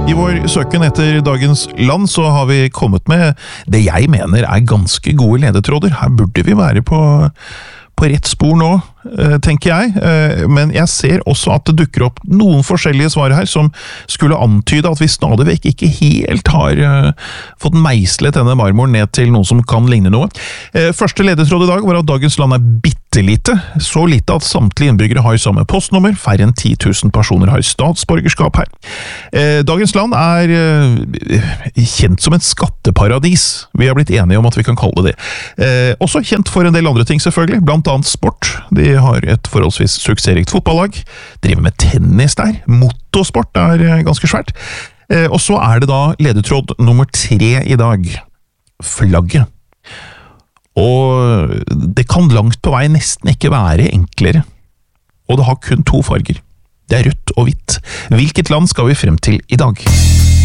I vår søken etter dagens land så har vi kommet med det jeg mener ganske gode ledetråder. Her burde vi være på rett spor nå, tenker jeg, men jeg ser også at det dukker opp noen forskjellige svar her som skulle antyde at vi stadig vekk ikke helt har fått meislet denne marmoren ned til noe som kan ligne noe. Første ledetråd i dag var at dagens land bittelite, så lite at samtlige innbyggere har samme postnummer, færre enn 10 000 personer har statsborgerskap her. Dagens land kjent som et skatteparadis, vi har blitt enige om at vi kan kalle det det. Også kjent for en del andre ting selvfølgelig, blant annet sport. De har et forholdsvis suksessrikt fotballag, driver med tennis der, motorsport ganske svært. Og så det da ledetråd nummer 3 i dag, flagget. Og det kan langt på vei nesten ikke være enklere. Og det har kun 2 farger. Det rødt og hvitt. Hvilket land skal vi frem til i dag?